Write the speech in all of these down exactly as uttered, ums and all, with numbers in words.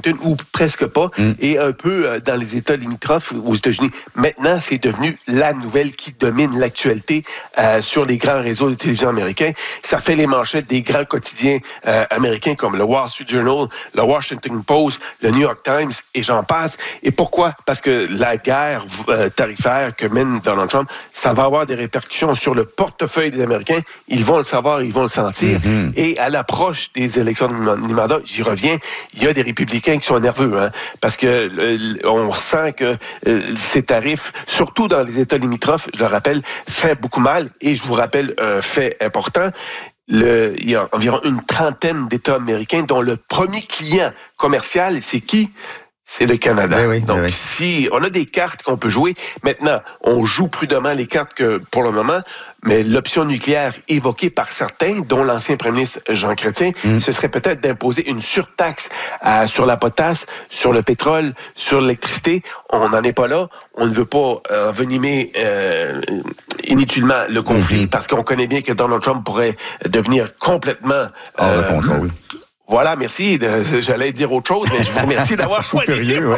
Washington, ou presque pas, mm. et un peu euh, dans les États limitrophes aux États-Unis. Maintenant, c'est devenu la nouvelle qui domine l'actualité euh, sur les grands réseaux de télévision américains. Ça fait les manchettes des grands quotidiens euh, américains comme le Wall Street Journal, le Washington Post, le New York Times, et j'en passe. Et pourquoi? Parce que la guerre euh, tarifaire que mène Donald Trump, ça va avoir des répercussions sur le portefeuille des Américains. Ils vont le savoir, ils vont le sentir. Mm-hmm. Et à l'approche des élections de mi-mandat, j'y reviens, il y a des républicains qui sont nerveux, hein, parce que euh, on sent que euh, ces tarifs, surtout dans les États limitrophes, je le rappelle, fait beaucoup mal. Et je vous rappelle un fait important. Le, il y a environ une trentaine d'États américains dont le premier client commercial, c'est qui? C'est le Canada. Oui, oui, Donc, oui. si on a des cartes qu'on peut jouer, maintenant, on joue prudemment les cartes que pour le moment, mais l'option nucléaire évoquée par certains, dont l'ancien premier ministre Jean Chrétien, mm. ce serait peut-être d'imposer une surtaxe euh, sur la potasse, sur le pétrole, sur l'électricité. On n'en est pas là. On ne veut pas euh, envenimer euh, inutilement le conflit, mm-hmm. parce qu'on connaît bien que Donald Trump pourrait devenir complètement... hors de contrôle. Voilà, merci. J'allais dire autre chose, mais je vous remercie d'avoir choisi. Oui.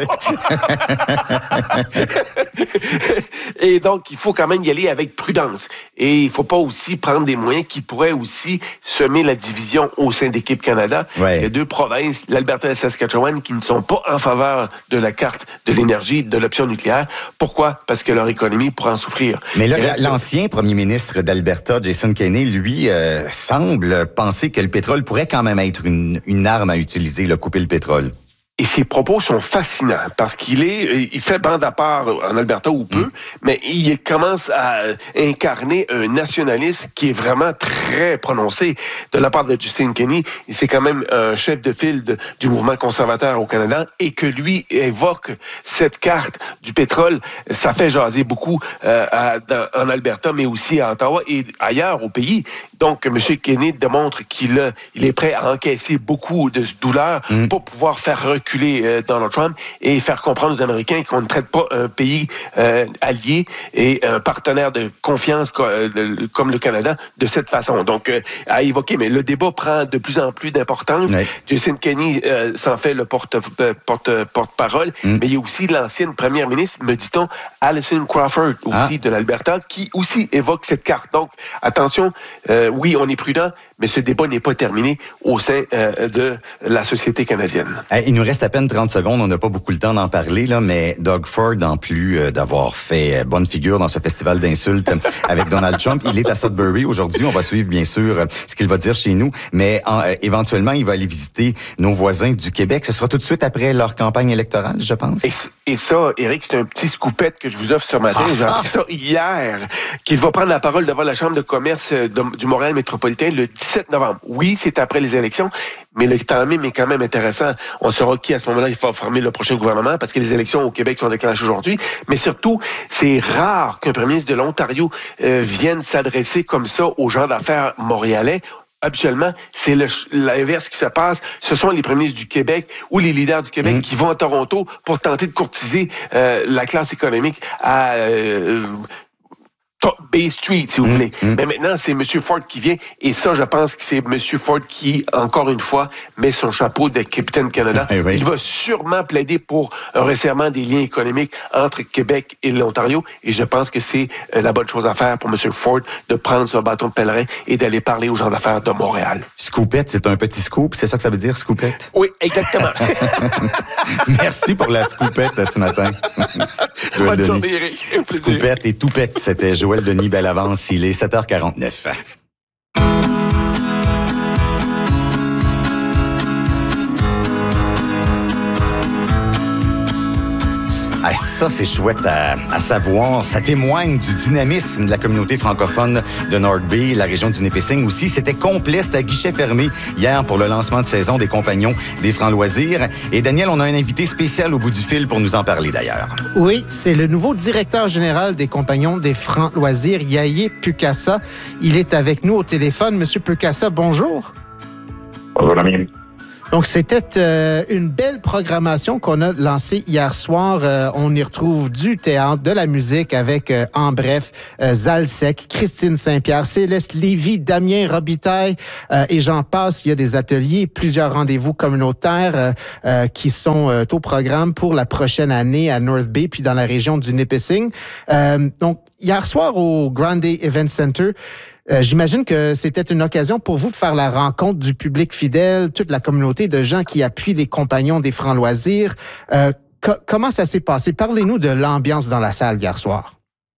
Et donc, il faut quand même y aller avec prudence. Et il ne faut pas aussi prendre des moyens qui pourraient aussi semer la division au sein d'Équipe Canada. Ouais. Il y a deux provinces, l'Alberta et la Saskatchewan, qui ne sont pas en faveur de la carte de l'énergie, de l'option nucléaire. Pourquoi? Parce que leur économie pourrait en souffrir. Mais là, reste... l'ancien premier ministre d'Alberta, Jason Kenney, lui, euh, semble penser que le pétrole pourrait quand même être une une arme à utiliser, le couper le pétrole. Et ses propos sont fascinants parce qu'il est, il fait bande à part en Alberta ou peu, mm. mais il commence à incarner un nationalisme qui est vraiment très prononcé de la part de Jason Kenney. C'est quand même un chef de file de, du mouvement conservateur au Canada et que lui évoque cette carte du pétrole. Ça fait jaser beaucoup euh, à, dans, en Alberta, mais aussi à Ottawa et ailleurs au pays. Donc, M. Kenney démontre qu'il a, il est prêt à encaisser beaucoup de douleur mm. pour pouvoir faire reculer reculer Donald Trump et faire comprendre aux Américains qu'on ne traite pas un pays euh, allié et un partenaire de confiance comme le Canada de cette façon. Donc, euh, à évoquer, mais le débat prend de plus en plus d'importance. Oui. Jason Kenney euh, s'en fait le porte, porte, porte-parole, mm. mais il y a aussi l'ancienne première ministre, me dit-on, Alison Crawford, aussi ah. de l'Alberta, qui aussi évoque cette carte. Donc, attention, euh, oui, on est prudent, mais ce débat n'est pas terminé au sein euh, de la société canadienne. Il nous reste à peine trente secondes, on n'a pas beaucoup le temps d'en parler, là, mais Doug Ford, en plus euh, d'avoir fait bonne figure dans ce festival d'insultes avec Donald Trump, il est à Sudbury aujourd'hui. On va suivre, bien sûr, ce qu'il va dire chez nous, mais en, euh, éventuellement, il va aller visiter nos voisins du Québec. Ce sera tout de suite après leur campagne électorale, je pense. Et, et ça, Éric, c'est un petit scoopette que je vous offre ce matin. Ah, J'ai appris ça hier, qu'il va prendre la parole devant la Chambre de commerce de, du Montréal métropolitain le dix-sept novembre. Oui, c'est après les élections, mais le timing est quand même intéressant. On saura qui, à ce moment-là, il va former le prochain gouvernement parce que les élections au Québec sont déclenchées aujourd'hui. Mais surtout, c'est rare qu'un premier ministre de l'Ontario euh, vienne s'adresser comme ça aux gens d'affaires montréalais. Habituellement, c'est le, l'inverse qui se passe. Ce sont les premiers ministres du Québec ou les leaders du Québec mmh. qui vont à Toronto pour tenter de courtiser euh, la classe économique à... Euh, Bay Street, si vous mmh, voulez. Mmh. Mais maintenant, c'est M. Ford qui vient. Et ça, je pense que c'est M. Ford qui, encore une fois, met son chapeau de capitaine Canada. Oui, oui. Il va sûrement plaider pour un resserrement des liens économiques entre Québec et l'Ontario. Et je pense que c'est la bonne chose à faire pour M. Ford de prendre son bâton de pèlerin et d'aller parler aux gens d'affaires de Montréal. Scoopette, c'est un petit scoop. C'est ça que ça veut dire, scoopette? Oui, exactement. Merci pour la scoopette ce matin. Bonne journée, Éric. Scoopette et toupette, c'était Joël Denis Bellavance, il est sept heures quarante-neuf. Ah, ça, c'est chouette à, à savoir. Ça témoigne du dynamisme de la communauté francophone de North Bay, la région du Nipissing aussi. C'était complet, c'était à guichet fermé hier pour le lancement de saison des Compagnons des Francs Loisirs. Et Daniel, on a un invité spécial au bout du fil pour nous en parler d'ailleurs. Oui, c'est le nouveau directeur général des Compagnons des Francs Loisirs, Yaye Pukasa. Il est avec nous au téléphone. Monsieur Pukasa, bonjour. Bonjour, ami. Donc, c'était euh, une belle programmation qu'on a lancée hier soir. Euh, on y retrouve du théâtre, de la musique avec, euh, en bref, euh, Zalsec, Christine Saint-Pierre, Céleste Lévy, Damien Robitaille euh, et j'en passe. Il y a des ateliers, plusieurs rendez-vous communautaires euh, euh, qui sont euh, au programme pour la prochaine année à North Bay puis dans la région du Nipissing. Euh, donc, hier soir au Grande Event Center, Euh, j'imagine que c'était une occasion pour vous de faire la rencontre du public fidèle, toute la communauté de gens qui appuient les compagnons des Francs Loisirs. Euh, co- comment ça s'est passé? Parlez-nous de l'ambiance dans la salle hier soir.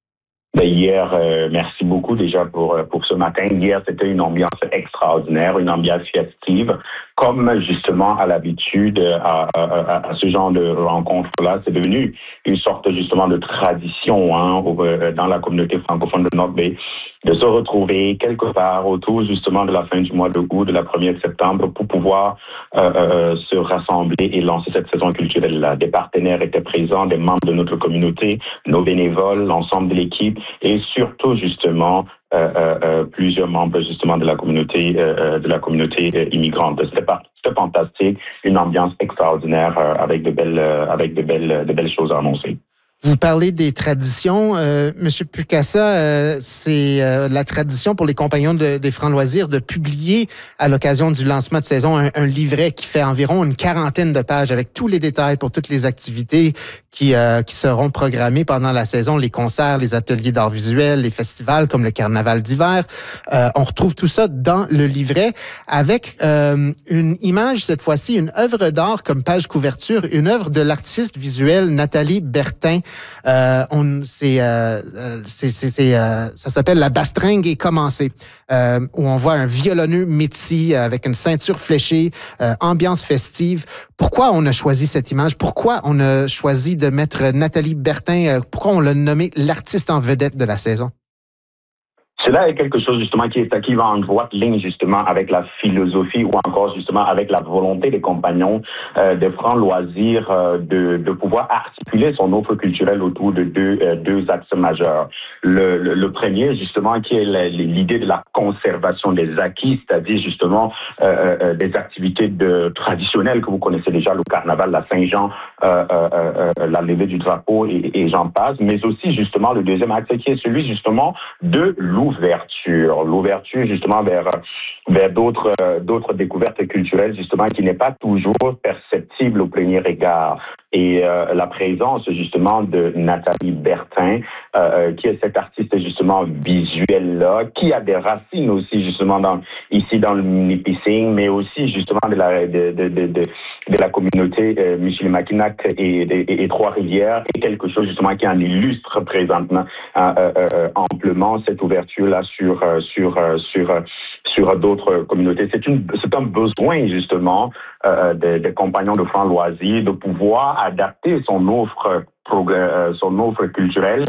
Ben hier, euh, merci beaucoup déjà pour pour ce matin. Hier, c'était une ambiance extraordinaire, une ambiance festive, comme justement à l'habitude à, à, à ce genre de rencontre-là. C'est devenu une sorte justement de tradition hein, dans la communauté francophone de North Bay, de se retrouver quelque part autour justement de la fin du mois d'août, de la première septembre, pour pouvoir euh, euh, se rassembler et lancer cette saison culturelle-là. Des partenaires étaient présents, des membres de notre communauté, nos bénévoles, l'ensemble de l'équipe, et surtout justement euh, euh, plusieurs membres justement de la communauté euh, de la communauté euh, immigrante. C'était pas c'était fantastique, une ambiance extraordinaire euh, avec de belles euh, avec de belles de belles choses à annoncer. Vous parlez des traditions. Euh, Monsieur Pukasa, euh, c'est euh, la tradition pour les compagnons de, des Francs Loisirs de publier à l'occasion du lancement de saison un, un livret qui fait environ une quarantaine de pages avec tous les détails pour toutes les activités qui, euh, qui seront programmées pendant la saison, les concerts, les ateliers d'art visuel, les festivals comme le Carnaval d'hiver. Euh, on retrouve tout ça dans le livret avec euh, une image, cette fois-ci, une œuvre d'art comme page couverture, une œuvre de l'artiste visuelle Nathalie Bertin. Euh, on, c'est, euh, c'est, c'est, c'est, euh, ça s'appelle La Bastringue est commencée, euh, où on voit un violonneux métis avec une ceinture fléchée, euh, ambiance festive. Pourquoi on a choisi cette image? Pourquoi on a choisi de mettre Nathalie Bertin? Euh, pourquoi on l'a nommée l'artiste en vedette de la saison? Cela est quelque chose justement qui, est, qui va en droite ligne justement avec la philosophie ou encore justement avec la volonté des compagnons euh, des Francs Loisirs euh, de, de pouvoir articuler son offre culturelle autour de deux, euh, deux axes majeurs. Le, le, le premier justement qui est la, l'idée de la conservation des acquis, c'est-à-dire justement euh, euh, des activités de, traditionnelles que vous connaissez déjà, le carnaval, la Saint-Jean, euh, euh, euh, la levée du drapeau et, et j'en passe, mais aussi justement le deuxième axe qui est celui justement de l'ouverture. L'ouverture, l'ouverture justement vers vers d'autres euh, d'autres découvertes culturelles justement qui n'est pas toujours perceptible au premier regard. Et euh, la présence justement de Nathalie Bertin, euh, qui est cette artiste justement visuelle là, qui a des racines aussi justement dans ici dans le Nipissing, mais aussi justement de la de de de, de, de la communauté euh, Michilimackinac et, et, et Trois-Rivières, et quelque chose justement qui en illustre présentement euh, euh, amplement cette ouverture là sur euh, sur euh, sur euh, sur d'autres communautés. C'est une c'est un besoin justement euh, des, des compagnons de Francs Loisirs de pouvoir adapter son offre euh, son offre culturelle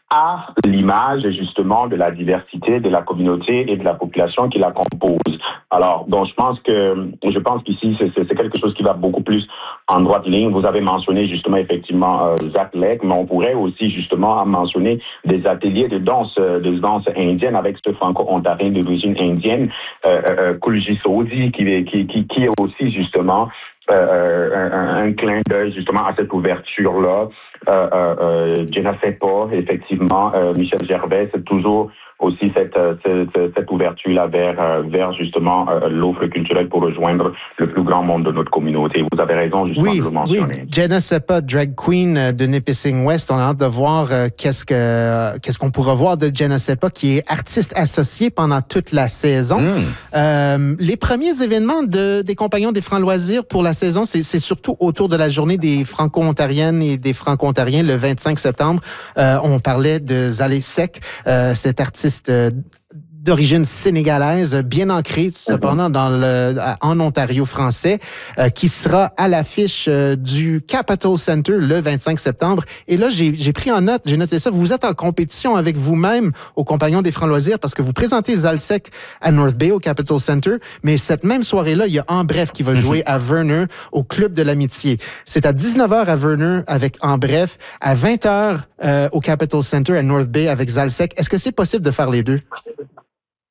à l'image justement de la diversité de la communauté et de la population qui la compose. Alors, donc je pense que je pense qu'ici c'est, c'est quelque chose qui va beaucoup plus en droite ligne. Vous avez mentionné justement effectivement euh, Zach Lek, mais on pourrait aussi justement mentionner des ateliers de danse de danse indienne avec ce franco-ontarien d'origine indienne, euh, euh, Kulji Sodi, qui, qui qui qui est aussi justement Euh, un, un clin d'œil justement à cette ouverture-là. Euh, euh, Jenna Sepa, effectivement, euh, Michel Gervais, c'est toujours aussi cette, cette, cette ouverture-là vers, vers justement l'offre culturelle pour rejoindre le plus grand monde de notre communauté. Vous avez raison justement oui, de le mentionner. Oui, Jenna Sepa, drag queen de Nipissing West. On a hâte de voir euh, qu'est-ce, que, qu'est-ce qu'on pourra voir de Jenna Sepa, qui est artiste associée pendant toute la saison. Mm. Euh, les premiers événements de, des compagnons des Francs Loisirs pour la saison, c'est, c'est surtout autour de la journée des Franco-Ontariennes et des Franco-Ontariens le vingt-cinq septembre. Euh, on parlait de Zalsec, euh, cet artiste d'origine sénégalaise, bien ancré cependant dans le, en Ontario français, euh, qui sera à l'affiche euh, du Capitol Center le vingt-cinq septembre. Et là, j'ai, j'ai pris en note, j'ai noté ça, vous êtes en compétition avec vous-même aux Compagnons des Francs Loisirs parce que vous présentez Zalsec à North Bay au Capitol Center, mais cette même soirée-là, il y a En Bref qui va jouer à Verner au Club de l'Amitié. C'est à dix-neuf heures à Verner avec En Bref, à vingt heures euh, au Capitol Center à North Bay avec Zalsec. Est-ce que c'est possible de faire les deux?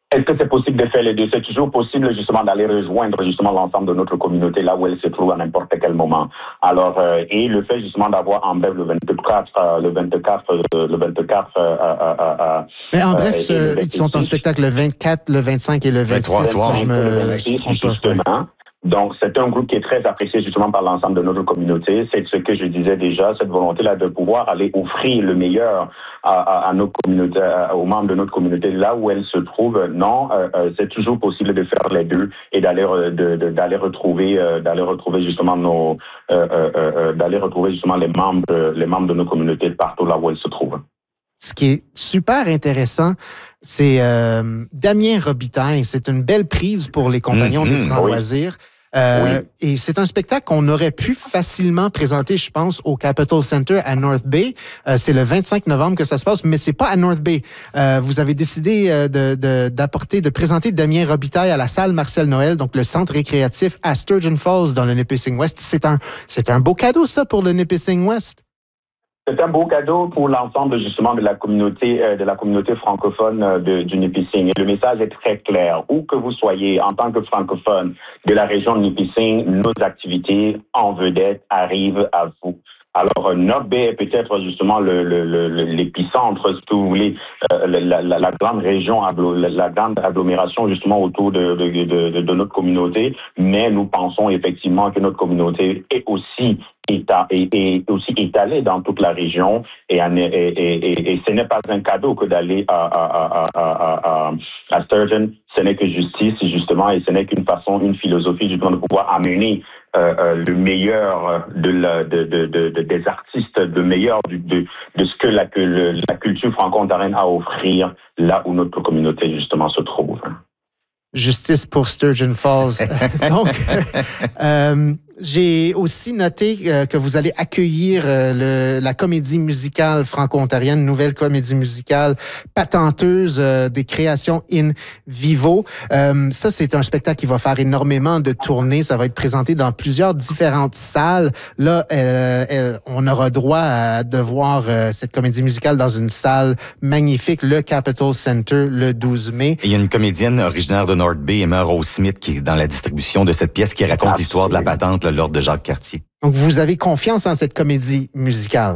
Est-ce que c'est possible de faire les deux? C'est toujours possible justement d'aller rejoindre justement l'ensemble de notre communauté là où elle se trouve à n'importe quel moment. Alors euh, et le fait justement d'avoir Ambev le vingt-quatre, euh, le vingt-quatre, euh, le vingt-quatre. Euh, euh, euh, Mais en bref, euh, ils sont en spectacle le vingt-quatre, le vingt-cinq et le vingt-six. soirs. Si je me je me trompe pas. Justement. Donc, c'est un groupe qui est très apprécié justement par l'ensemble de notre communauté. C'est ce que je disais déjà, cette volonté-là de pouvoir aller offrir le meilleur à, à, à nos communautés, à, aux membres de notre communauté là où elles se trouvent. Non, euh, euh, c'est toujours possible de faire les deux et d'aller de, de, d'aller retrouver, euh, d'aller retrouver justement nos, euh, euh, euh, d'aller retrouver justement les membres, les membres de nos communautés partout là où elles se trouvent. Ce qui est super intéressant, c'est euh, Damien Robitaille. C'est une belle prise pour les compagnons mmh, des Francs oui. loisirs. Euh, oui. Et c'est un spectacle qu'on aurait pu facilement présenter, je pense, au Capitol Center à North Bay. Euh, c'est le vingt-cinq novembre que ça se passe, mais c'est pas à North Bay. Euh, vous avez décidé euh, de, de, d'apporter, de présenter Damien Robitaille à la salle Marcel Noël, donc le centre récréatif à Sturgeon Falls dans le Nipissing West. C'est un, c'est un beau cadeau, ça, pour le Nipissing West. C'est un beau cadeau pour l'ensemble justement de la communauté euh, de la communauté francophone euh, de, du Nipissing. Et le message est très clair. Où que vous soyez, en tant que francophone de la région de Nipissing, nos activités en vedette arrivent à vous. Alors, North Bay est peut-être justement le, le, le, l'épicentre, si vous voulez, euh, la, la, la grande région, la grande agglomération justement autour de, de, de, de notre communauté. Mais nous pensons effectivement que notre communauté est aussi État, est, est aussi étalée dans toute la région et, et, et, et, et ce n'est pas un cadeau que d'aller à, à, à, à, à, à Sturgeon. Ce n'est que justice justement et ce n'est qu'une façon, une philosophie justement de pouvoir amener euh, euh, le meilleur de, la, de, de, de, de des artistes, le meilleur de, de, de ce que la, que le, la culture franco-ontarienne a à offrir là où notre communauté justement se trouve. Justice pour Sturgeon Falls. Donc, euh, j'ai aussi noté euh, que vous allez accueillir euh, le, la comédie musicale franco-ontarienne, nouvelle comédie musicale patenteuse euh, des créations in vivo. Euh, ça, c'est un spectacle qui va faire énormément de tournées. Ça va être présenté dans plusieurs différentes salles. Là, euh, euh, on aura droit à de voir euh, cette comédie musicale dans une salle magnifique, le Capitol Center, le douze mai. Et il y a une comédienne originaire de North Bay, Emma Rose Smith, qui est dans la distribution de cette pièce qui raconte ah, l'histoire de la patente, l'ordre de Jacques Cartier. Donc, vous avez confiance en cette comédie musicale?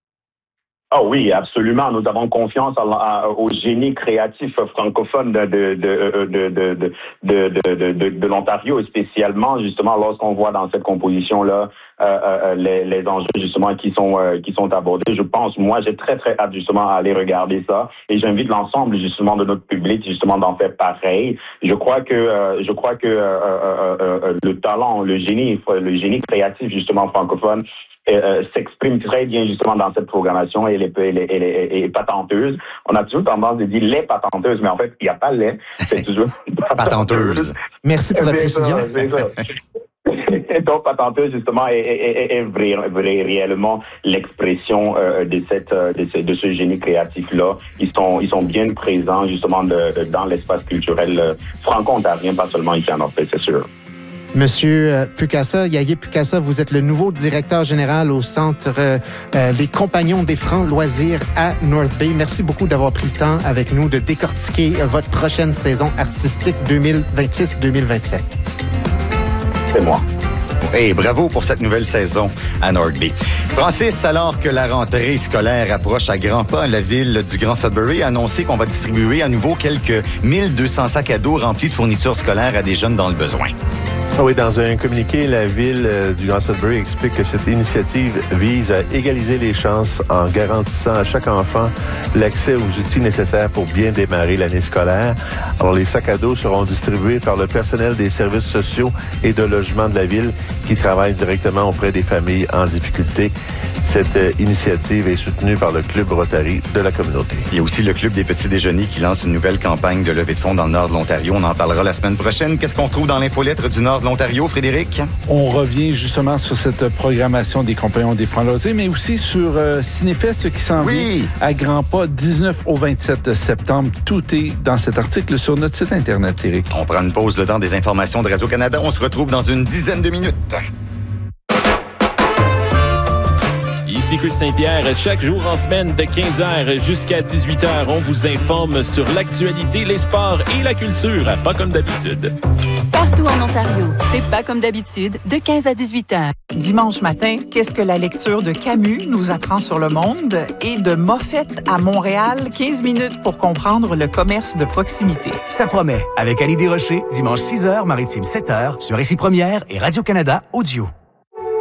Ah oh oui, absolument. Nous avons confiance à, à, au génie créatif francophone de, de, de, de, de, de, de, de, de, de l'Ontario, et spécialement, justement, lorsqu'on voit dans cette composition-là euh, euh, les, les enjeux, justement, qui sont, euh, qui sont abordés. Je pense, moi, j'ai très, très hâte, justement, à aller regarder ça. Et j'invite l'ensemble, justement, de notre public, justement, d'en faire pareil. Je crois que, euh, je crois que euh, euh, euh, le talent, le génie, le génie créatif, justement, francophone, Euh, s'exprime très bien justement dans cette programmation et elle est, elle est, elle est, elle est patenteuse. On a toujours tendance de dire les patenteuses, mais en fait, il n'y a pas les, c'est toujours patenteuse. Merci pour la c'est précision. Ça, c'est ça. Donc, patenteuse, justement, est, est, est, est vrai, vrai, réellement l'expression euh, de, cette, de, ce, de ce génie créatif-là. Ils sont, ils sont bien présents, justement, de, de, dans l'espace culturel franco-ontarien, pas seulement ici en North Bay, c'est sûr. Monsieur Pukasa, Yaye Pukasa, vous êtes le nouveau directeur général au Centre euh, des Compagnons des Francs loisirs à North Bay. Merci beaucoup d'avoir pris le temps avec nous de décortiquer votre prochaine saison artistique deux mille vingt-six deux mille vingt-sept. C'est moi. Et bravo pour cette nouvelle saison à North Bay. Francis, alors que la rentrée scolaire approche à grands pas, la ville du Grand Sudbury a annoncé qu'on va distribuer à nouveau quelques mille deux cents sacs à dos remplis de fournitures scolaires à des jeunes dans le besoin. Ah oui, dans un communiqué, la ville euh, du Grand Sudbury explique que cette initiative vise à égaliser les chances en garantissant à chaque enfant l'accès aux outils nécessaires pour bien démarrer l'année scolaire. Alors, les sacs à dos seront distribués par le personnel des services sociaux et de logement de la ville qui travaille directement auprès des familles en difficulté. Cette euh, initiative est soutenue par le Club Rotary de la communauté. Il y a aussi le Club des petits déjeuners qui lance une nouvelle campagne de levée de fonds dans le nord de l'Ontario. On en parlera la semaine prochaine. Qu'est-ce qu'on trouve dans l'infolettre du nord de l'Ontario, Frédéric? On revient justement sur cette programmation des Compagnons des Francs loisirs, mais aussi sur euh, Cinéfest qui s'en oui. vient à grands pas, dix-neuf au vingt-sept septembre. Tout est dans cet article sur notre site Internet, Éric. On prend une pause le temps des informations de Radio-Canada. On se retrouve dans une dizaine de minutes. Ici Secret Saint-Pierre. Chaque jour en semaine de quinze heures jusqu'à dix-huit heures, on vous informe sur l'actualité, les sports et la culture. Pas comme d'habitude. Partout en Ontario, c'est Pas comme d'habitude, de quinze à dix-huit heures. Dimanche matin, qu'est-ce que la lecture de Camus nous apprend sur le monde? Et de Moffett à Montréal, quinze minutes pour comprendre le commerce de proximité. Ça promet, avec Ali Desrochers, dimanche six heures, maritime sept heures, sur Ici Première et Radio-Canada Audio.